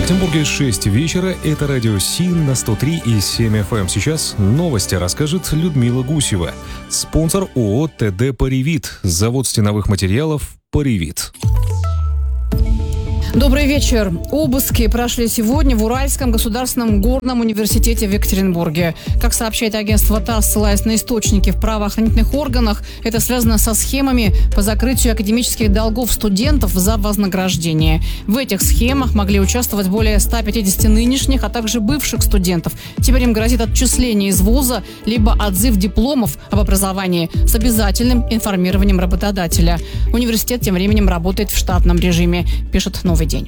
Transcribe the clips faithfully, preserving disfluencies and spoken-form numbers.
Екатеринбурге шесть вечера. Это радио СИН на сто три и семь эф эм. Сейчас новости расскажет Людмила Гусева. Спонсор ООО ТД «Паривит». Завод стеновых материалов «Паривит». Добрый вечер. Обыски прошли сегодня в Уральском государственном горном университете в Екатеринбурге. Как сообщает агентство ТАСС, ссылаясь на источники в правоохранительных органах, это связано со схемами по закрытию академических долгов студентов за вознаграждение. В этих схемах могли участвовать более ста пятидесяти нынешних, а также бывших студентов. Теперь им грозит отчисление из вуза, либо отзыв дипломов об образовании с обязательным информированием работодателя. Университет тем временем работает в штатном режиме, пишет «Новый день».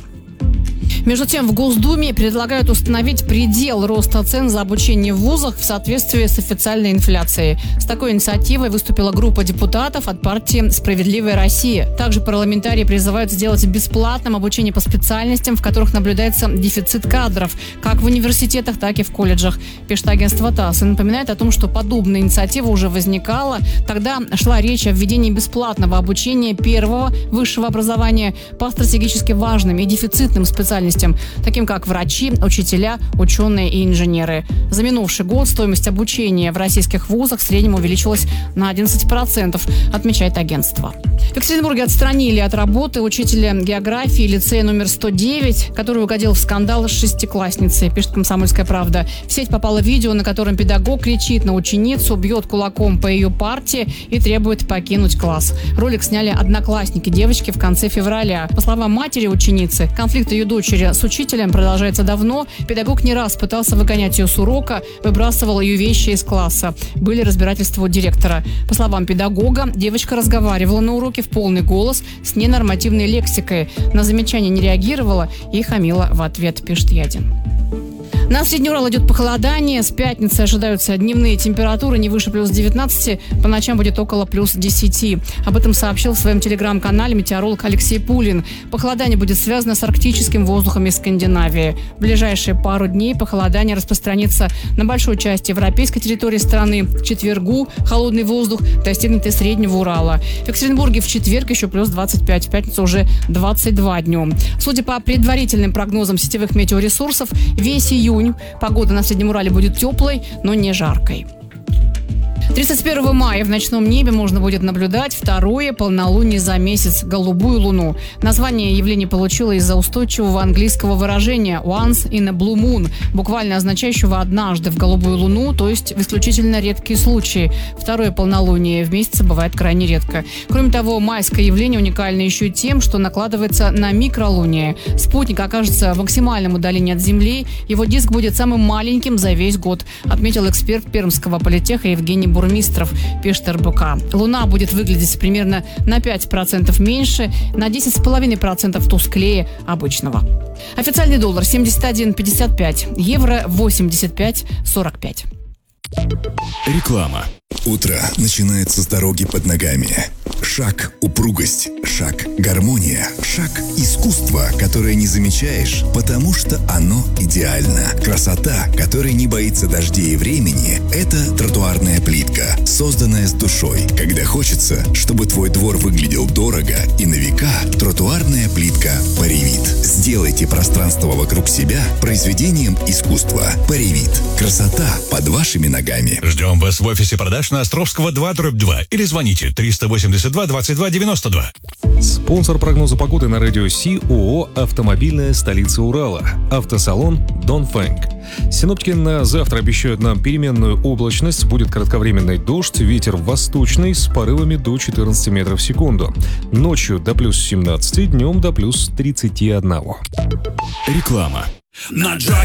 Между тем, в Госдуме предлагают установить предел роста цен за обучение в вузах в соответствии с официальной инфляцией. С такой инициативой выступила группа депутатов от партии «Справедливая Россия». Также парламентарии призывают сделать бесплатным обучение по специальностям, в которых наблюдается дефицит кадров, как в университетах, так и в колледжах, пишет агентство ТАСС. И напоминает о том, что подобная инициатива уже возникала. Тогда шла речь о введении бесплатного обучения первого высшего образования по стратегически важным и дефицитным специальностям, таким как врачи, учителя, ученые и инженеры. За минувший год стоимость обучения в российских вузах в среднем увеличилась на одиннадцать процентов, отмечает агентство. В Екатеринбурге отстранили от работы учителя географии лицея номер сто девять, который угодил в скандал с шестиклассницей, пишет «Комсомольская правда». В сеть попало видео, на котором педагог кричит на ученицу, бьет кулаком по ее парте и требует покинуть класс. Ролик сняли одноклассники девочки в конце февраля. По словам матери ученицы, конфликт ее дочери с учителем продолжается давно. Педагог не раз пытался выгонять ее с урока, выбрасывал ее вещи из класса. Были разбирательства у директора. По словам педагога, девочка разговаривала на уроке в полный голос с ненормативной лексикой. На замечание не реагировала и хамила в ответ, пишет Ядин. На Средний Урал идет похолодание. С пятницы ожидаются дневные температуры не выше плюс девятнадцати, по ночам будет около плюс десяти. Об этом сообщил в своем телеграм-канале метеоролог Алексей Пулин. Похолодание будет связано с арктическим воздухом из Скандинавии. В ближайшие пару дней похолодание распространится на большую часть европейской территории страны. К четвергу холодный воздух достигнет и Среднего Урала. В Екатеринбурге в четверг еще плюс двадцать пять, в пятницу уже двадцать два днем. Судя по предварительным прогнозам сетевых метеоресурсов, весь июнь погода на Среднем Урале будет теплой, но не жаркой. тридцать первого мая в ночном небе можно будет наблюдать второе полнолуние за месяц – голубую луну. Название явление получило из-за устойчивого английского выражения «once in a blue moon», буквально означающего «однажды в голубую луну», то есть в исключительно редкие случаи. Второе полнолуние в месяце бывает крайне редко. Кроме того, майское явление уникально еще и тем, что накладывается на микролуние. Спутник окажется в максимальном удалении от Земли, его диск будет самым маленьким за весь год, отметил эксперт Пермского политеха Евгений Бурмистров. Бурмистров, пишет эр бэ ка. Луна будет выглядеть примерно на пять процентов меньше, на десять целых пять десятых процента тусклее обычного. Официальный доллар семьдесят один пятьдесят пять, евро восемьдесят пять сорок пять. Реклама. Утро начинается с дороги под ногами. Шаг – упругость, шаг – гармония, шаг – искусство, которое не замечаешь, потому что оно идеально. Красота, которая не боится дождей и времени – это тротуарная плитка, созданная с душой. Когда хочется, чтобы твой двор выглядел дорого и на века, тротуарная плитка «Паривит». Сделайте пространство вокруг себя произведением искусства. «Паривит». Красота под вашими ногами. Ждем вас в офисе продаж на Островского два дробь два или звоните триста восемьдесят два двадцать два девяносто два. Спонсор прогноза погоды на радио Си ООО «Автомобильная столица Урала». Автосалон «Донфэнг». Синоптики на завтра обещают нам переменную облачность, будет кратковременный дождь, ветер восточный с порывами до четырнадцати метров в секунду. Ночью до плюс семнадцати, днем до плюс тридцати одного. Реклама.